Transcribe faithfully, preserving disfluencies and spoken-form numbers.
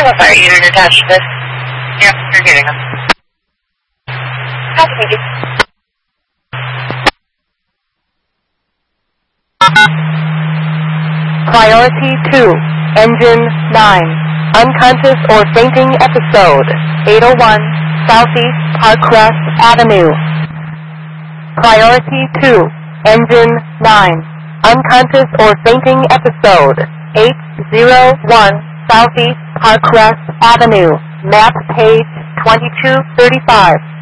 a fire unit attached to this. Yep, you're getting them. Copy, thank you. Priority two, Engine nine, unconscious or fainting episode, eight oh one Southeast Parkcrest Avenue. Priority two, Engine nine, unconscious or fainting episode, eight oh one Southeast Parkcrest Avenue, map page twenty-two thirty-five.